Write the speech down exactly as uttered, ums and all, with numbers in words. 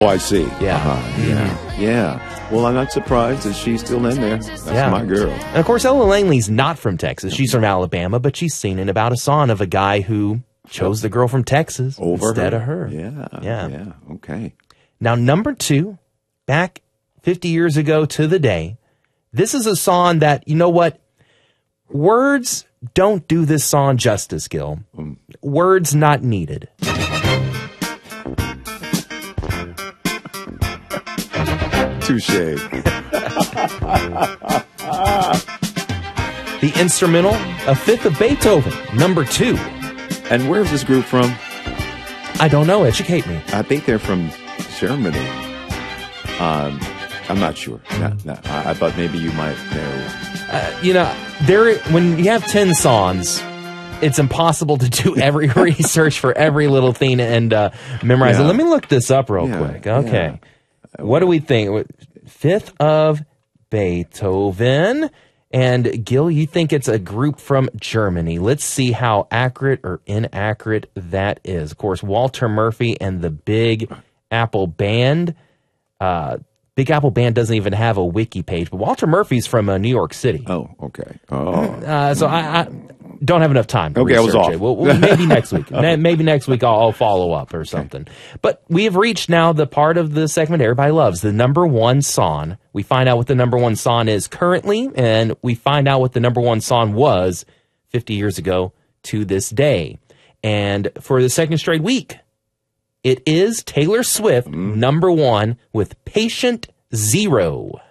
Oh, I see. Yeah. Uh-huh. Yeah. Mm-hmm. Yeah. Well, I'm not surprised that she's still in there. That's yeah. my girl. And of course, Ella Langley's not from Texas. She's from Alabama, but she's singing about a song of a guy who chose the girl from Texas Over instead her. of her. Yeah. Yeah. Yeah. Okay. Now, number two, back fifty years ago to the day, this is a song that, you know what? Words don't do this song justice, Gil. Mm. Words not needed. Touche. The instrumental, A Fifth of Beethoven, number two. And where's this group from? I don't know. Educate me. I think they're from Germany. Um, I'm not sure. No, no, I, I thought maybe you might know. Uh, you know, there when you have ten songs, it's impossible to do every research for every little thing and uh, memorize yeah. it. Let me look this up real yeah, quick. Okay. Yeah. What do we think? Fifth of Beethoven. And Gil, you think it's a group from Germany. Let's see how accurate or inaccurate that is. Of course, Walter Murphy and the Big Apple Band. Uh, Big Apple Band doesn't even have a wiki page, but Walter Murphy's from uh, New York City. Oh, okay. Oh. Uh, so I, I don't have enough time to okay, I was research off. it. Well, well, maybe next week. Maybe next week I'll, I'll follow up or something. Okay. But we have reached now the part of the segment everybody loves, the number one song. We find out what the number one song is currently, and we find out what the number one song was fifty years ago to this day. And for the second straight week, it is Taylor Swift, mm. number one, with Patient Zero.